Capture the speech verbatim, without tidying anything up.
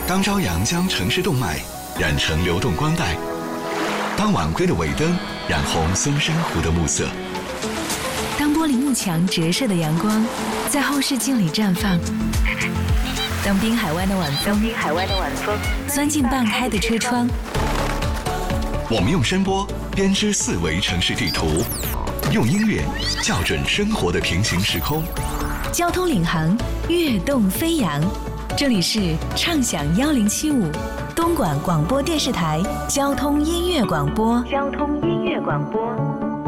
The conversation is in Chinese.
当朝阳将城市动脉染成流动光带，当晚归的尾灯染红松山湖的暮色， 当玻璃幕墙折射的阳光在后视镜里绽放，当滨海湾的晚风滨海湾的晚风钻进半开的车窗， 我们用声波编织四维城市地图，用音乐校准生活的平行时空。 交通领航，跃动飞扬。这里是畅享幺零七五东莞广播电视台交通音乐广播。交通音乐广播。